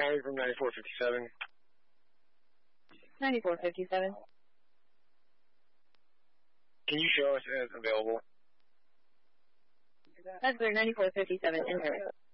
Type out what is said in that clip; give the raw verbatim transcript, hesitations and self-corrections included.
County from ninety-four fifty-seven. ninety-four fifty-seven. Can you show us as available? That's clear, ninety-four fifty-seven, enter.